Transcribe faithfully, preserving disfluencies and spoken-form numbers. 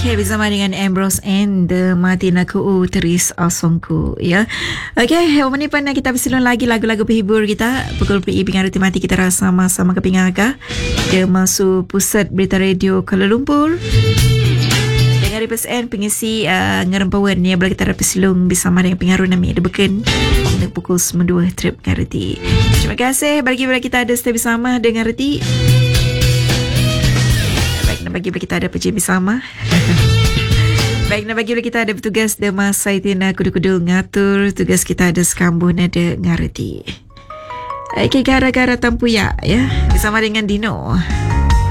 Okay, bersama dengan Ambrose and the Martina Ku Teris Asongku, ya. Okay, menit pandang kita bersilun lagi lagu-lagu penghibur kita. Pukul P I pengaruti mati kita rasa sama-sama ke Pingaka. Dia masuk pusat berita radio Kuala Lumpur. Dengan Ripas N pengisi uh, ngerampawan ni boleh kita dapat silung bersama dengan pengaruh nami ada beken. Untuk pukul sembilan dua trip ngerti. Terima kasih bagi bila kita ada stay bersama dengan reti. Bagi bila kita ada pergi bersama. Baik, nak bagi bila kita ada bertugas de masa itina kudu-kudu ngatur tugas kita ada sekambun ada ngareti. Okay, gara-gara tampu ya, ya bersama dengan Dino.